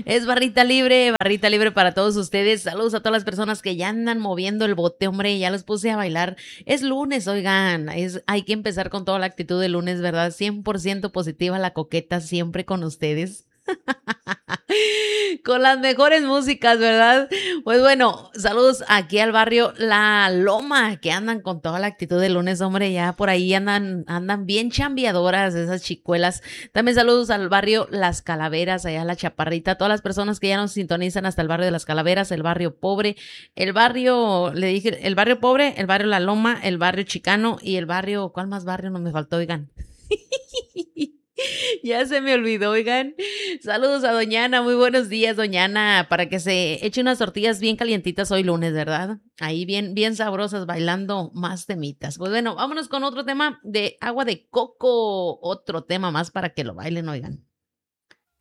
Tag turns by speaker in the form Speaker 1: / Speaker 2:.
Speaker 1: Es barrita libre para todos ustedes. Saludos a todas las personas que ya andan moviendo el bote, hombre, ya los puse a bailar. Es lunes, oigan, hay que empezar con toda la actitud de lunes, ¿verdad? 100% positiva la coqueta siempre con ustedes. Con las mejores músicas, ¿verdad? Pues bueno, saludos aquí al barrio La Loma, que andan con toda la actitud de lunes, hombre, ya por ahí andan bien chambeadoras esas chicuelas. También saludos al barrio Las Calaveras, allá La Chaparrita, todas las personas que ya nos sintonizan hasta el barrio de Las Calaveras, el barrio pobre, el barrio, le dije, el barrio pobre, el barrio La Loma, el barrio Chicano y el barrio, ¿cuál más barrio no me faltó, oigan? Ya se me olvidó, oigan. Saludos a Doñana, muy buenos días, Doñana, para que se eche unas tortillas bien calientitas hoy lunes, ¿verdad? Ahí bien, bien sabrosas, bailando más temitas. Pues bueno, vámonos con otro tema de agua de coco, otro tema más para que lo bailen, oigan.